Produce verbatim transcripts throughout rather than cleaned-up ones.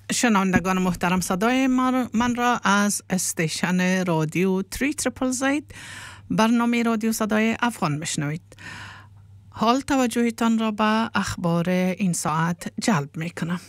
شنوندگان محترم، صدای من را از استیشن رادیو سه زد زد برنامه رادیو صدای افغان میشنوید. حال توجهتان را به اخبار این ساعت جلب میکنم.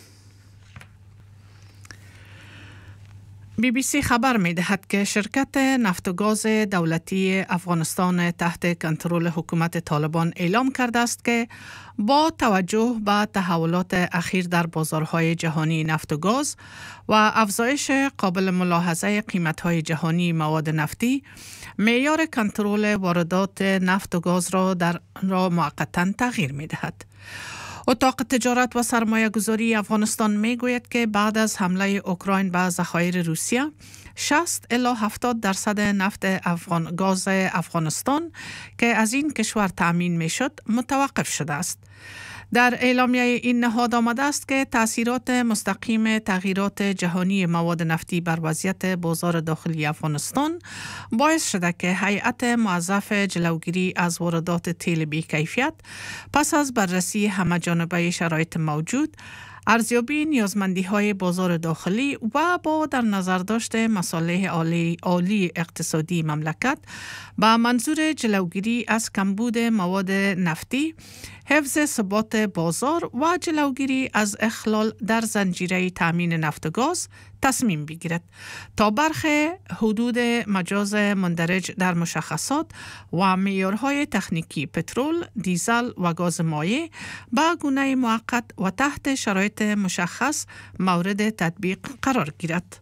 بی بی سی خبر می دهد که شرکت نفت و گاز دولتی افغانستان تحت کنترل حکومت طالبان اعلام کرده است که با توجه به تحولات اخیر در بازارهای جهانی نفت و گاز و افزایش قابل ملاحظه قیمت‌های جهانی مواد نفتی، معیار کنترل واردات نفت و گاز را در را موقتاً تغییر می دهد. اتاق تجارت و سرمایه گذاری افغانستان می گوید که بعد از حمله اوکراین به ذخایر روسیه، شصت الی هفتاد درصد نفت افغان گاز افغانستان که از این کشور تأمین می شد متوقف شده است. در اعلامیه این نهاد آمده است که تأثیرات مستقیم تغییرات جهانی مواد نفتی بر وضعیت بازار داخلی افغانستان باعث شده که هیئت موظف جلوگیری از واردات تیل بی کیفیت پس از بررسی همه‌جانبه شرایط موجود، ارزیابی نیازمندی‌های بازار داخلی و با در نظر داشت مصالح عالی, عالی اقتصادی مملکت با منظور جلوگیری از کمبود مواد نفتی، حفظ ثبات بازار و جلوگیری از اخلال در زنجیره تامین نفت و گاز تصمیم بگیرد تا برخی حدود مجاز مندرج در مشخصات و معیارهای تکنیکی پترول، دیزل و گاز مایع به گونه موقت و تحت شرایط مشخص مورد تطبیق قرار گیرد.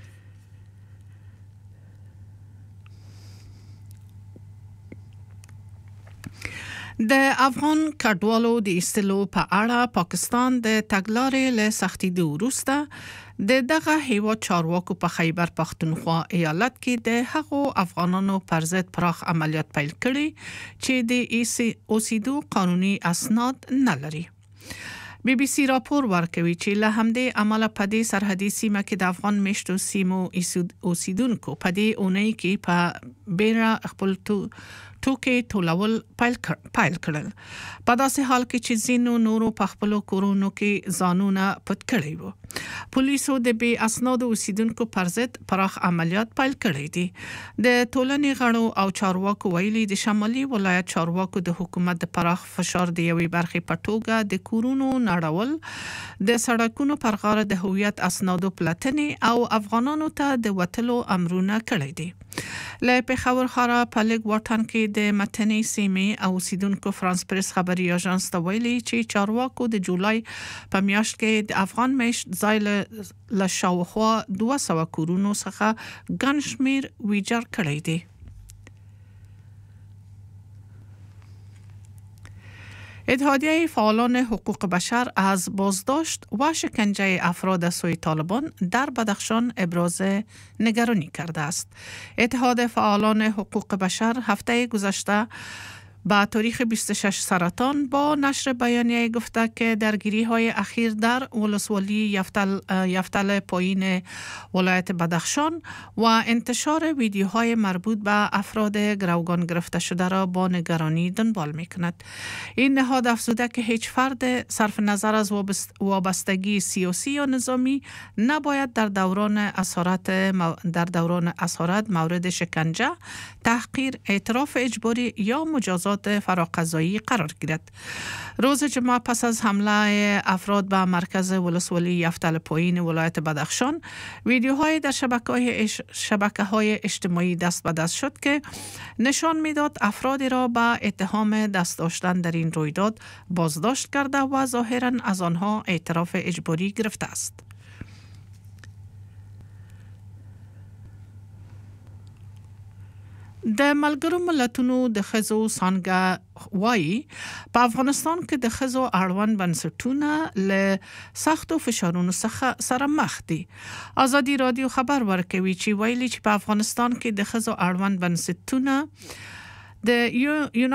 د افغان کډوالو د ایستلو په اړه پاکستان د تګلارې له سختېدو وروسته د دغه هیواد چارواکو په خیبر پختونخوا ایالت کې د هغو افغانانو پر ضد پراخ عملیات پیل کړي چې د اوسېدو قانوني اسناد نه لري. بی بی سی راپور ورکوي چې له همدې عمله په دې سرحدي سیمه کې د افغان میشتو سیمو اوسیدونکو په دې اونۍ کې په بیره خپل تو توکي ټولول پیل کړل، په داسې حال کې چې ځینو نورو په خپلو کورونو کې ځانونه پټ کړي وو. پولیسو د بې اسنادو اوسیدونکو پر ضد پراخ عملیات پیل کړي دي. د ټولنې غړو او چارواکو ویلي د شمالي ولایت چارواکو د حکومت د پراخ فشار د یوې برخې په توګه د کورونو نړول، د سړکونو پر غاړه د هویت اسنادو پلټنې او افغانانو ته د وتلو امرونه کړي دي. له پېښور ښاره په لږ واټن کې د متنې سیمې او اوسیدونکو فرانس پریس خبري اژانس ته ویلي چې چارواکو د جولای په میاشت کې د افغان میشت ځای له شاوخوا دوه سوه کورونو څخه ګڼ شمېر ویجاړ کړی دی. اتحادیه فعالان حقوق بشر از بازداشت و شکنجه افراد از سوی طالبان در بدخشان ابراز نگرانی کرده است. اتحاد فعالان حقوق بشر هفته گذشته با تاریخ بیست و شش سرطان با نشر بیانیه گفته که درگیری های اخیر در ولسوالی یفتل, یفتل پایین ولایت بدخشان و انتشار ویدیوهای مربوط به افراد گروگان گرفته شده را با نگرانی دنبال می کند. این نهاد افزوده که هیچ فرد صرف نظر از وابستگی سیاسی یا نظامی نباید در دوران اسارت در دوران اسارت مورد شکنجه، تحقیر، اعتراف اجباری یا مجازات فراقضایی قرار گیرد. روز جمعه پس از حمله افراد به مرکز ولسوالی یفتل پایین ولایت بدخشان، ویدیوهای در شبکه‌های شبکه‌های اجتماعی دست به دست شد که نشان میداد افرادی را به اتهام دست داشتن در این رویداد بازداشت کرده و ظاهراً از آنها اعتراف اجباری گرفته است. د ملګرو ملتونو د ښځو څانګه وایي په افغانستان کې د ښځو اړوند بنسټونه له سختو فشارونو څخه سره مخ دي. ازادي رادیو خبر ورکوي چې ویلي چې په افغانستان کې د ښځو اړوند بنسټونه د